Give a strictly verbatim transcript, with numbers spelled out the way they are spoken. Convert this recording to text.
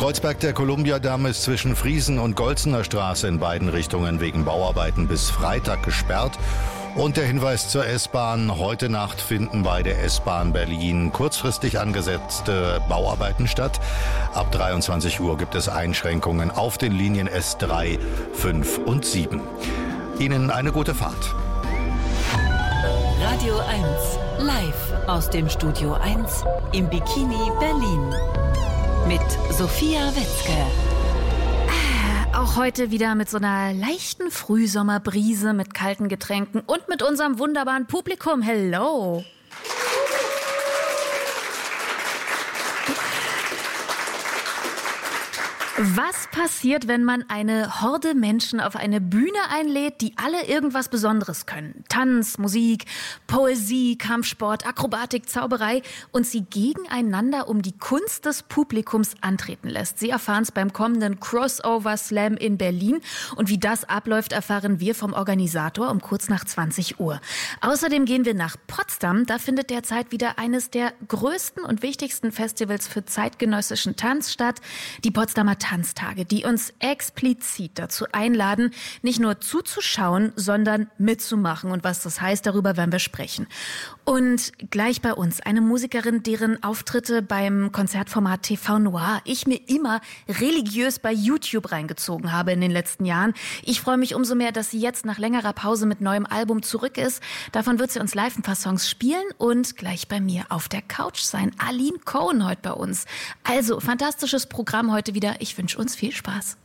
Kreuzberg der Columbiadamm ist zwischen Friesen und Golzener Straße in beiden Richtungen wegen Bauarbeiten bis Freitag gesperrt. Und der Hinweis zur S-Bahn: Heute Nacht finden bei der S-Bahn Berlin kurzfristig angesetzte Bauarbeiten statt. Ab dreiundzwanzig Uhr gibt es Einschränkungen auf den Linien S drei, fünf und sieben. Ihnen eine gute Fahrt. Radio eins, live aus dem Studio eins im Bikini Berlin. Mit Sophia Wetzke. Auch heute wieder mit so einer leichten Frühsommerbrise, mit kalten Getränken und mit unserem wunderbaren Publikum. Hello! Was passiert, wenn man eine Horde Menschen auf eine Bühne einlädt, die alle irgendwas Besonderes können? Tanz, Musik, Poesie, Kampfsport, Akrobatik, Zauberei und sie gegeneinander um die Kunst des Publikums antreten lässt. Sie erfahren es beim kommenden Crossover Slam in Berlin. Und wie das abläuft, erfahren wir vom Organisator um kurz nach zwanzig Uhr. Außerdem gehen wir nach Potsdam. Da findet derzeit wieder eines der größten und wichtigsten Festivals für zeitgenössischen Tanz statt, die Potsdamer Tanztage, die uns explizit dazu einladen, nicht nur zuzuschauen, sondern mitzumachen. Und was das heißt, darüber werden wir sprechen. Und gleich bei uns eine Musikerin, deren Auftritte beim Konzertformat T V Noir ich mir immer religiös bei YouTube reingezogen habe in den letzten Jahren. Ich freue mich umso mehr, dass sie jetzt nach längerer Pause mit neuem Album zurück ist. Davon wird sie uns live ein paar Songs spielen und gleich bei mir auf der Couch sein. Aline Cohen heute bei uns. Also, fantastisches Programm heute wieder. Ich wünsche uns viel Spaß.